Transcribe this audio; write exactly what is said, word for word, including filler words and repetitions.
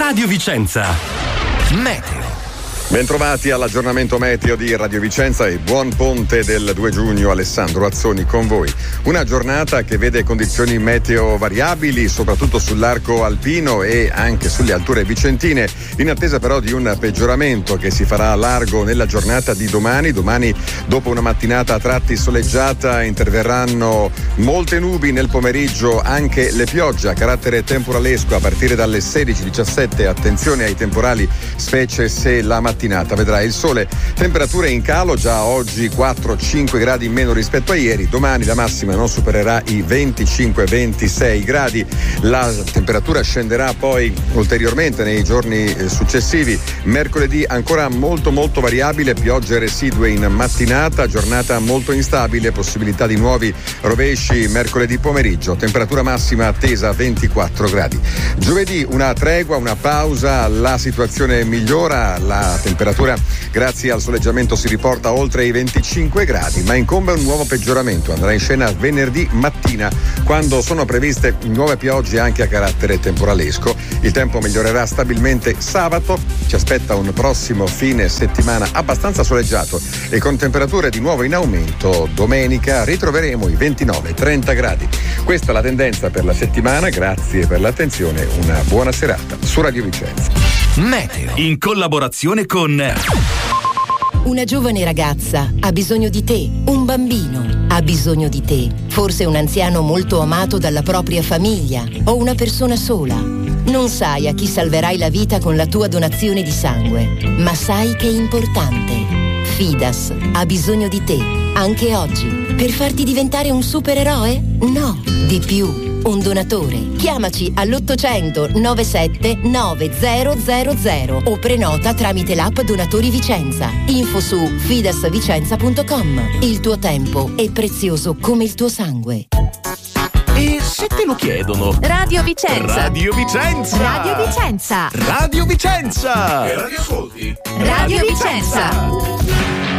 Radio Vicenza. Meteo. Bentrovati all'aggiornamento meteo di Radio Vicenza e buon ponte del due giugno. Alessandro Azzoni con voi. Una giornata che vede condizioni meteo variabili, soprattutto sull'arco alpino e anche sulle alture vicentine, in attesa però di un peggioramento che si farà largo nella giornata di domani. Domani, dopo una mattinata a tratti soleggiata, interverranno molte nubi, nel pomeriggio anche le piogge a carattere temporalesco a partire dalle sedici diciassette. Attenzione ai temporali, specie se la mattinata vedrà il sole. Temperature in calo, già oggi quattro cinque gradi in meno rispetto a ieri. Domani la massima non supererà i venticinque ventisei gradi. La temperatura scenderà poi ulteriormente nei giorni successivi. Mercoledì ancora molto molto variabile, piogge residue in mattinata, giornata molto instabile, possibilità di nuovi rovesci mercoledì pomeriggio. Temperatura massima attesa ventiquattro gradi. Giovedì una tregua, una pausa, la situazione migliora, la temperatura grazie al soleggiamento si riporta oltre i venticinque gradi, ma incombe un nuovo peggioramento. Andrà in scena venerdì mattina, quando sono previste nuove piogge anche a carattere temporalesco. Il tempo migliorerà stabilmente sabato, ci aspetta un prossimo fine settimana abbastanza soleggiato e con temperature di nuovo in aumento. Domenica ritroveremo i ventinove trenta gradi. Questa è la tendenza per la settimana, grazie per l'attenzione, una buona serata su Radio Vicenza. Meteo, in collaborazione con Una giovane ragazza ha bisogno di te, un bambino ha bisogno di te, forse un anziano molto amato dalla propria famiglia o una persona sola. Non sai a chi salverai la vita con la tua donazione di sangue, ma sai che è importante. Fidas ha bisogno di te, anche oggi, per farti diventare un supereroe? No, di più. Un donatore. Chiamaci all'ottocento novantasette novecento o prenota tramite l'app Donatori Vicenza. Info su fidasvicenza punto com. Il tuo tempo è prezioso come il tuo sangue. E se te lo chiedono? Radio Vicenza. Radio Vicenza. Radio Vicenza. Radio Vicenza. E radio ascolti? Radio Vicenza.